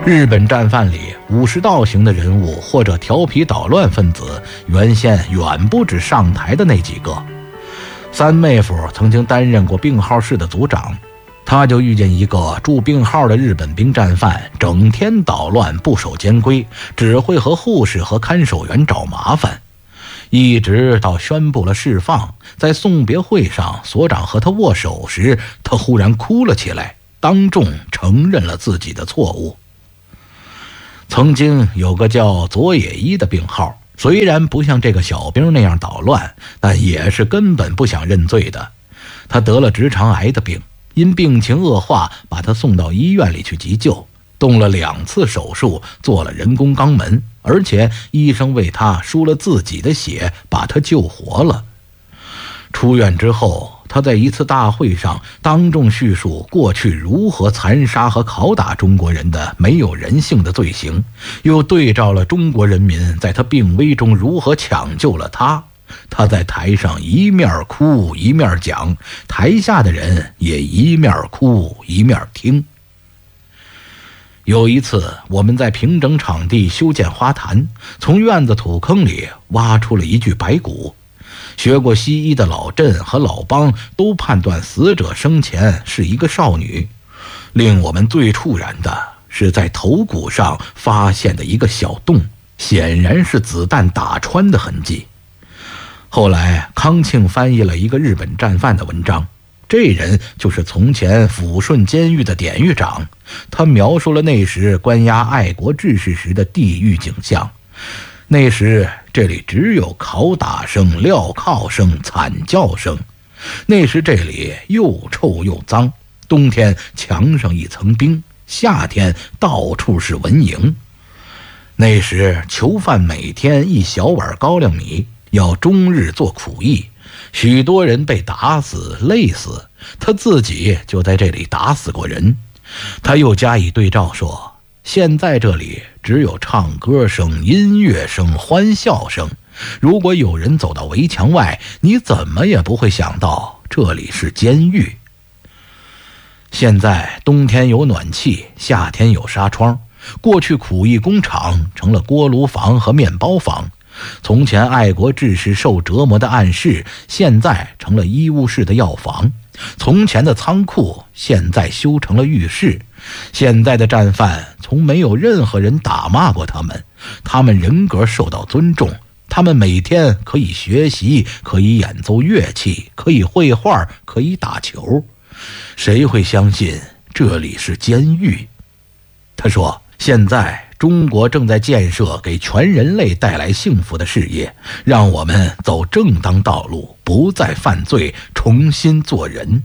日本战犯里武士道型的人物或者调皮捣乱分子，原先远不止上台的那几个。三妹夫曾经担任过病号室的组长，他就遇见一个住病号的日本兵战犯，整天捣乱不守监规，只会和护士和看守员找麻烦。一直到宣布了释放，在送别会上所长和他握手时，他忽然哭了起来，当众承认了自己的错误。曾经有个叫佐野一的病号，虽然不像这个小兵那样捣乱，但也是根本不想认罪的。他得了直肠癌的病，因病情恶化，把他送到医院里去急救，动了2次手术，做了人工肛门，而且医生为他输了自己的血，把他救活了。出院之后，他在一次大会上当众叙述过去如何残杀和拷打中国人的没有人性的罪行，又对照了中国人民在他病危中如何抢救了他。他在台上一面哭一面讲，台下的人也一面哭一面听。有一次，我们在平整场地修建花坛，从院子土坑里挖出了一具白骨。学过西医的老郑和老邦都判断死者生前是一个少女。令我们最触然的是在头骨上发现的一个小洞，显然是子弹打穿的痕迹。后来康庆翻译了一个日本战犯的文章，这人就是从前抚顺监狱的典狱长，他描述了那时关押爱国志士时的地狱景象。那时这里只有拷打声、镣铐声、惨叫声。那时这里又臭又脏，冬天墙上一层冰，夏天到处是蚊蝇。那时囚犯每天1小碗高粱米，要终日做苦役，许多人被打死累死，他自己就在这里打死过人。他又加以对照说，现在这里只有唱歌声、音乐声、欢笑声，如果有人走到围墙外，你怎么也不会想到这里是监狱。现在冬天有暖气，夏天有纱窗，过去苦役工厂成了锅炉房和面包房，从前爱国志士受折磨的暗室，现在成了医务室的药房，从前的仓库现在修成了浴室。现在的战犯从没有任何人打骂过他们，他们人格受到尊重，他们每天可以学习，可以演奏乐器，可以绘画，可以打球。谁会相信这里是监狱？他说，现在中国正在建设给全人类带来幸福的事业，让我们走正当道路，不再犯罪，重新做人。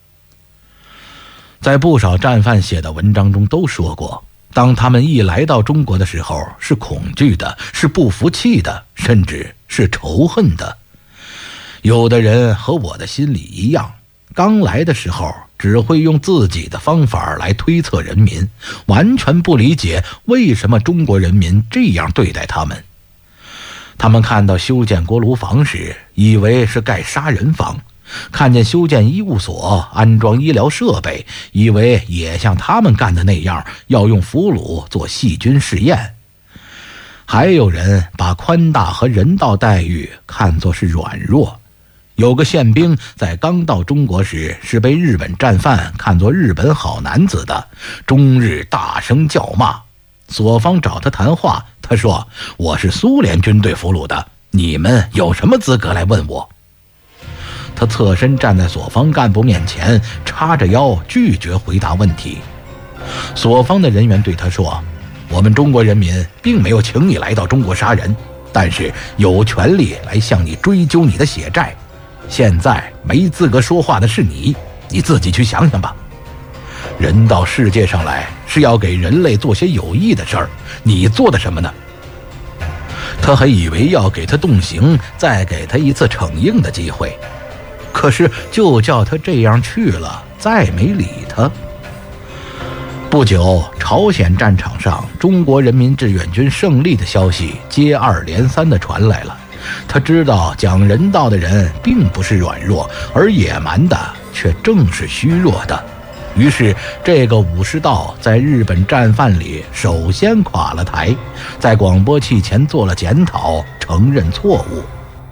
在不少战犯写的文章中都说过，当他们一来到中国的时候，是恐惧的，是不服气的，甚至是仇恨的。有的人和我的心里一样，刚来的时候只会用自己的方法来推测人民，完全不理解为什么中国人民这样对待他们。他们看到修建锅炉房时，以为是盖杀人房，看见修建医务所、安装医疗设备，以为也像他们干的那样，要用俘虏做细菌试验。还有人把宽大和人道待遇看作是软弱。有个宪兵在刚到中国时，是被日本战犯看作日本好男子的，终日大声叫骂。所方找他谈话，他说，我是苏联军队俘虏的，你们有什么资格来问我？他侧身站在所方干部面前，叉着腰拒绝回答问题。所方的人员对他说，我们中国人民并没有请你来到中国杀人，但是有权利来向你追究你的血债。现在没资格说话的是你，你自己去想想吧。人到世界上来是要给人类做些有益的事儿，你做的什么呢？他还以为要给他动刑，再给他一次惩硬的机会，可是就叫他这样去了，再没理他。不久，朝鲜战场上中国人民志愿军胜利的消息接二连三地传来了。他知道讲人道的人并不是软弱，而野蛮的却正是虚弱的。 于是这个武士道在日本战犯里首先垮了台，在广播器前做了检讨，承认错误。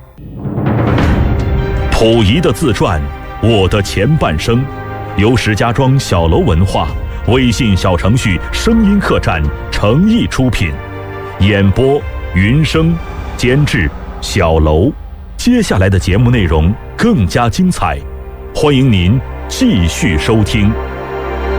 溥仪的自传《我的前半生》，由石家庄小楼文化微信小程序声音客栈诚意出品，演播云生，监制小楼。接下来的节目内容更加精彩，欢迎您继续收听。